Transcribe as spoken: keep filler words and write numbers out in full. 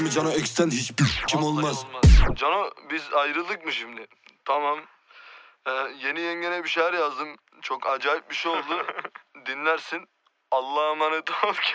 Cano X'ten hiçbir kim olmaz. Cano biz ayrıldık mı şimdi? Tamam. Ee, yeni yengene bir şeyler yazdım. Çok acayip bir şey oldu. Dinlersin. Allah'a emanet ol.